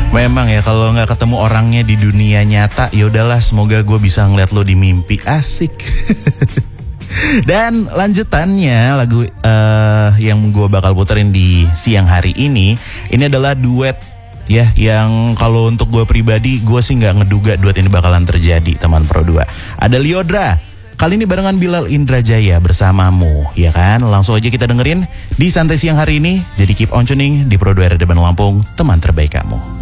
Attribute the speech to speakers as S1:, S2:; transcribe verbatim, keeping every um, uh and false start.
S1: Memang ya, kalau nggak ketemu orangnya di dunia nyata, ya udahlah, semoga gue bisa ngeliat lo di mimpi. Asik. Dan lanjutannya lagu uh, yang gue bakal puterin di siang hari ini, ini adalah duet ya, yang kalau untuk gue pribadi, gue sih nggak ngeduga duet ini bakalan terjadi, teman Pro dua. Ada Lyodra, kali ini barengan Bilal Indrajaya bersamamu, ya kan? Langsung aja kita dengerin di Santai Siang hari ini. Jadi keep on tuning di Pro dua R D Bandung Lampung, teman terbaik kamu.